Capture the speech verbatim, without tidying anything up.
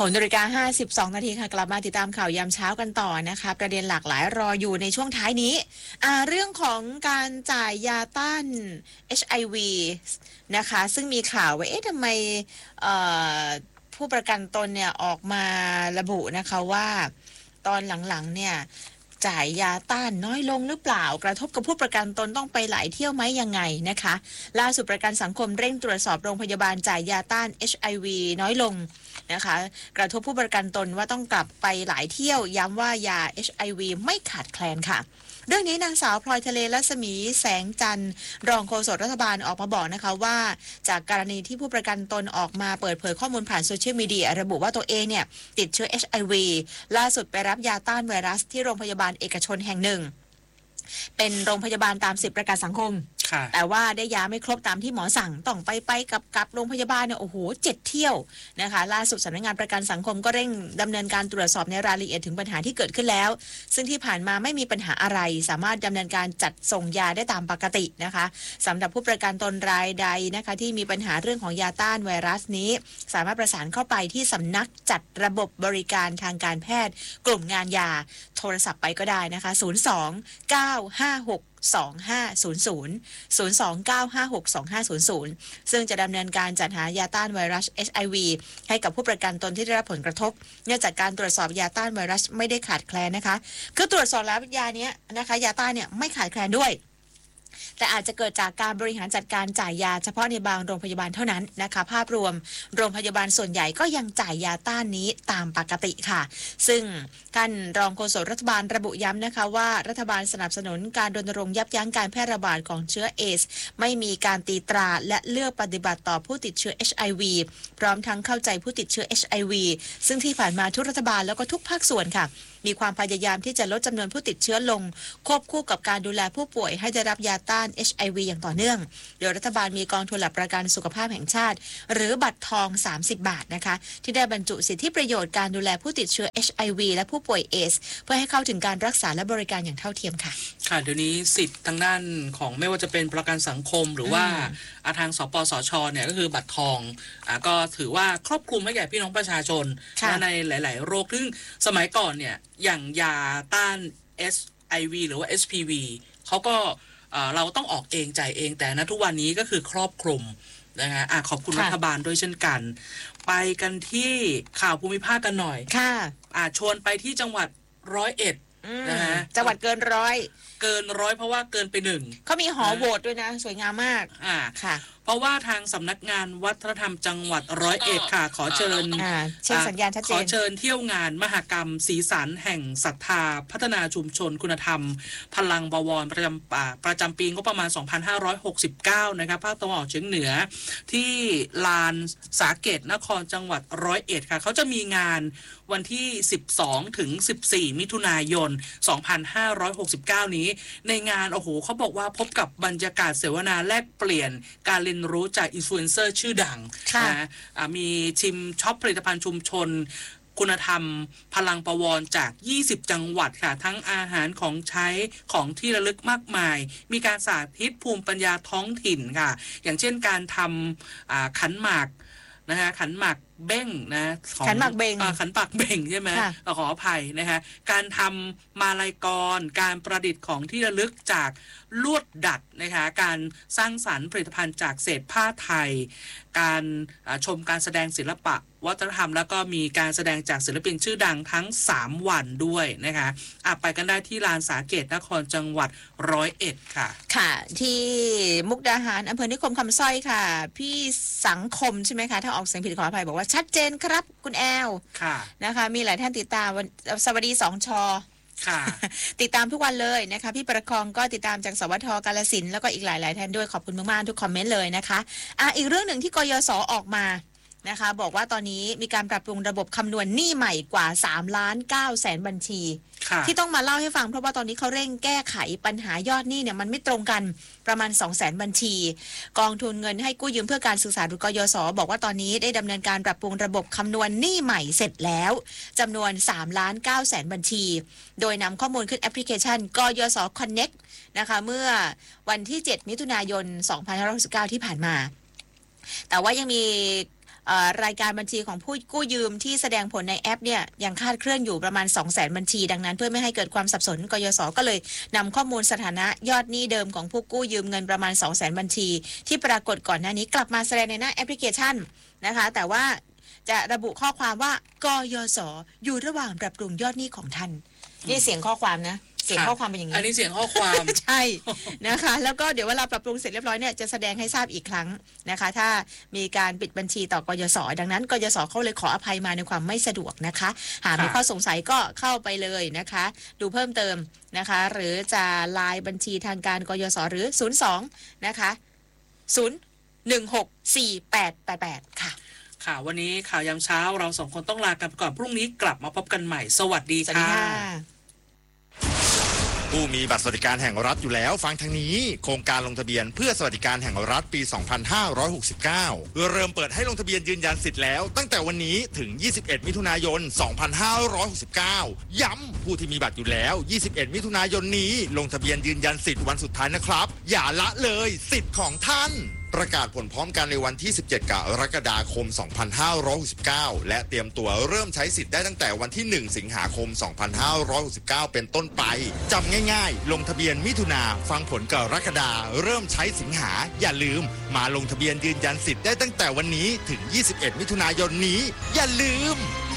หกนาฬิกาห้าสิบสองนาทีค่ะกลับมาติดตามข่าวยามเช้ากันต่อนะคะประเด็นหลากหลายรออยู่ในช่วงท้ายนี้อ่าเรื่องของการจ่ายยาต้าน เอช ไอ วี นะคะซึ่งมีข่าวว่าเอ๊ะทำไมผู้ประกันตนเนี่ยออกมาระบุนะคะว่าตอนหลังๆเนี่ยจ่ายยาต้านน้อยลงหรือเปล่ากระทบกับผู้ประกันตนต้องไปหลายเที่ยวไหมยังไงนะคะล่าสุดประกันสังคมเร่งตรวจสอบโรงพยาบาลจ่ายยาต้าน เอช ไอ วี น้อยลงนะคะกระทบผู้ประกันตนว่าต้องกลับไปหลายเที่ยวย้ำว่ายา เอช ไอ วี ไม่ขาดแคลนค่ะเรื่องนี้นางสาวพลอยทะเลรัศมีแสงจันทร์รองโฆษกรัฐบาลออกมาบอกนะคะว่าจากกรณีที่ผู้ประกันตนออกมาเปิดเผยข้อมูลผ่านโซเชียลมีเดียระบุว่าตัวเองเนี่ยติดเชื้อ เอช ไอ วี ล่าสุดไปรับยาต้านไวรัสที่โรงพยาบาลเอกชนแห่งหนึ่งเป็นโรงพยาบาลตามสิทธิประกันสังคมแต่ว่าได้ยาไม่ครบตามที่หมอสั่งต้องไปไปกับกับโรงพยาบาลเนี่ยโอ้โหเจ็ดเที่ยวนะคะล่าสุดสำนักงานประกันสังคมก็เร่งดำเนินการตรวจสอบในรายละเอียดถึงปัญหาที่เกิดขึ้นแล้วซึ่งที่ผ่านมาไม่มีปัญหาอะไรสามารถดำเนินการจัดส่งยาได้ตามปกตินะคะสำหรับผู้ประกันตนรายใดนะคะที่มีปัญหาเรื่องของยาต้านไวรัสนี้สามารถประสานเข้าไปที่สำนักจัดระบบบริการทางการแพทย์กลุ่มงานยาโทรศัพท์ไปก็ได้นะคะศูนย์ สอง เก้า ห้า หก สอง ห้า ศูนย์ ศูนย์ ศูนย์ สอง เก้า ห้า หก สอง ห้า ศูนย์ ศูนย์ซึ่งจะดำเนินการจัดหายาต้านไวรัส เอช ไอ วี ให้กับผู้ประกันตนที่ได้รับผลกระทบเนื่องจากการตรวจสอบยาต้านไวรัสไม่ได้ขาดแคลนนะคะคือตรวจสอบแล้วยานี้นะคะยาต้านเนี่ยไม่ขาดแคลนด้วยแต่อาจจะเกิดจากการบริหารจัดการจ่ายยาเฉพาะในบางโรงพยาบาลเท่านั้นนะคะภาพรวมโรงพยาบาลส่วนใหญ่ก็ยังจ่ายยาต้านนี้ตามปกติค่ะซึ่งท่านรองโฆษกรัฐบาลระบุย้ำนะคะว่ารัฐบาลสนับสนุนการรณรงค์ยับยั้งการแพร่ระบาดของเชื้อเอสไม่มีการตีตราและเลือกปฏิบัติต่อผู้ติดเชื้อ เอช ไอ วี พร้อมทั้งเข้าใจผู้ติดเชื้อ เอช ไอ วี ซึ่งที่ผ่านมาทุกรัฐบาลแล้วก็ทุกภาคส่วนค่ะมีความพยายามที่จะลดจำนวนผู้ติดเชื้อลงควบคู่กับการดูแลผู้ป่วยให้ได้รับยาต้าน เอช ไอ วี อย่างต่อเนื่องโดยรัฐบาลมีกองทุนหลักประกันสุขภาพแห่งชาติหรือบัตรทองสามสิบบาทนะคะที่ได้บรรจุสิทธิประโยชน์การดูแลผู้ติดเชื้อ เอช ไอ วี และผู้ป่วยเอสเพื่อให้เข้าถึงการรักษาและบริการอย่างเท่าเทียมค่ะค่ะเดี๋ยวนี้สิทธิ์ทางด้านของไม่ว่าจะเป็นประกันสังคมหรือว่าทางสปสชเนี่ยก็คือบัตรทองอ่าก็ถือว่าครอบคลุมให้แก่พี่น้องประชาชนในหลายๆโรคซึ่งสมัยก่อนเนี่ยอย่างยาต้าน เอช ไอ วี หรือว่า เอช พี วี เขาก็เราต้องออกเองจ่ายเองแต่ณทุกวันนี้ก็คือครอบคลุมนะคะอ่ะขอบคุณรัฐบาลด้วยเช่นกันไปกันที่ข่าวภูมิภาคกันหน่อยค่ะอ่ะชวนไปที่จังหวัดร้อยเอ็ดนะฮะจังหวัดเกินร้อยเกินร้อยเพราะว่าเกินไปหนึ่งเขามีหอโหวตด้วยนะสวยงามมากอ่าค่ะเพราะว่าทางสำนักงานวัฒนธรรมจังหวัดร้อยเอ็ดค่ะขอเชิญเชิญสัญญาณชัดเจนขอเชิญเที่ยวงานมหกรรมสีสันแห่งศรัทธาพัฒนาชุมชนคุณธรรมพลังบวรประจำประจำปีงบประมาณสองพันห้าร้อยหกสิบเก้านะครับภาคตะวันออกเฉียงเหนือที่ลานสาเกตนครจังหวัดร้อยเอ็ดค่ะเขาจะมีงานวันที่สิบสองถึงสิบสี่มิถุนายนสองพันห้าร้อยหกสิบเก้านี้ในงานโอ้โหเขาบอกว่าพบกับบรรยากาศเสวนาแลกเปลี่ยนการเรียนรู้จากอินฟลูเอนเซอร์ชื่อดังนะมีชิมช็อปผลิตภัณฑ์ชุมชนคุณธรรมพลังประวรจากยี่สิบจังหวัดค่ะทั้งอาหารของใช้ของที่ระลึกมากมายมีการสาธิตภูมิปัญญาท้องถิ่นค่ะอย่างเช่นการทำขันหมากนะฮะขันหมากเบ้งนะขันหมากเบงขันปากเบ่งใช่ไหมขออภัยนะฮะการทำมาลัยกรการประดิษฐ์ของที่ระลึกจากลวดดัดนะคะการสร้างสรรค์ผลิตภัณฑ์จากเศษผ้าไทยการชมการแสดงศิลปะวัฒนธรรมแล้วก็มีการแสดงจากศิลปินชื่อดังทั้งสามวันด้วยนะคะอ่ะไปกันได้ที่ลานสาเกตนครจังหวัดร้อยเอ็ดค่ะค่ะที่มุกดาหารอำเภอนิคมคำสร้อยค่ะพี่สังคมใช่ไหมคะถ้าออกเสียงผิดขออภัยบอกว่าชัดเจนครับคุณแอลค่ะนะคะมีหลายท่านติดตามสวัสดีสองชอติดตามทุกวันเลยนะคะพี่ประคองก็ติดตามจากสวทกาฬสินธุ์แล้วก็อีกหลายๆท่านด้วยขอบคุณมากๆทุกคอมเมนต์เลยนะคะอ่ะอีกเรื่องหนึ่งที่กยศออกมานะคะบอกว่าตอนนี้มีการปรับปรุงระบบคำนวณหนี้ใหม่กว่าสามล้านเก้าแสนบัญชีที่ต้องมาเล่าให้ฟังเพราะว่าตอนนี้เขาเร่งแก้ไขปัญหายอดหนี้เนี่ยมันไม่ตรงกันประมาณ สองแสนบัญชีกองทุนเงินให้กู้ยืมเพื่อการศึกษาหรือกยศบอกว่าตอนนี้ได้ดำเนินการปรับปรุงระบบคำนวณหนี้ใหม่เสร็จแล้วจำนวนสามล้านเก้าแสนบัญชีโดยนำข้อมูลขึ้นแอปพลิเคชันกยศ Connect นะคะเมื่อวันที่เจ็ดมิถุนายนสองพันห้าร้อยหกสิบเก้าที่ผ่านมาแต่ว่ายังมีรายการบัญชีของผู้กู้ยืมที่แสดงผลในแอปเนี่ยยังคลาดเคลื่อนอยู่ประมาณ สองแสน บัญชีดังนั้นเพื่อไม่ให้เกิดความสับสนกยศก็เลยนำข้อมูลสถานะยอดหนี้เดิมของผู้กู้ยืมเงินประมาณ สองแสน บัญชีที่ปรากฏก่อนหน้านี้กลับมาแสดงในหน้าแอปพลิเคชันนะคะแต่ว่าจะระบุข้อความว่ากยศอยู่ระหว่างปรับปรุงยอดหนี้ของท่านนี่เสียงข้อความนะเสียงข้อความเป็นอย่างนี้อันนี้เสียงข้อความใช่นะคะแล้วก็เดี๋ยวเวลาปรับปรุงเสร็จเรียบร้อยเนี่ยจะแสดงให้ทราบอีกครั้งนะคะถ้ามีการปิดบัญชีต่อกยศดังนั้นกยศเขาเลยขออภัยมาในความไม่สะดวกนะคะหากมีข้อสงสัยก็เข้าไปเลยนะคะดูเพิ่มเติมนะคะหรือจะไลน์บัญชีทางการกยศหรือศูนย์ สองนะคะศูนย์ หนึ่ง หก สี่ แปด แปด แปดค่ะค่ะวันนี้ข่าวยามเช้าเราสองคนต้องลากันไปก่อนพรุ่งนี้กลับมาพบกันใหม่สวัสดีค่ะผู้มีบัตรสวัสดิการแห่งรัฐอยู่แล้วฟังทางนี้โครงการลงทะเบียนเพื่อสวัสดิการแห่งรัฐปี สองพันห้าร้อยหกสิบเก้า เริ่มเปิดให้ลงทะเบียนยืนยันสิทธิ์แล้วตั้งแต่วันนี้ถึง ยี่สิบเอ็ด มิถุนายน สองพันห้าร้อยหกสิบเก้า ย้ำผู้ที่มีบัตรอยู่แล้ว ยี่สิบเอ็ด มิถุนายนนี้ลงทะเบียนยืนยันสิทธิ์วันสุดท้ายนะครับอย่าละเลยสิทธิ์ของท่านประกาศผลพร้อมกันในวันที่ สิบเจ็ด กรกฎาคม สองพันห้าร้อยหกสิบเก้า และเตรียมตัวเริ่มใช้สิทธิ์ได้ตั้งแต่วันที่ หนึ่ง สิงหาคม สองพันห้าร้อยหกสิบเก้า เป็นต้นไปจำง่ายๆลงทะเบียนมิถุนาฟังผลกรกฎาเริ่มใช้สิงหาอย่าลืมมาลงทะเบียนยืนยันสิทธิ์ได้ตั้งแต่วันนี้ถึง ยี่สิบเอ็ด มิถุนายนนี้อย่าลืม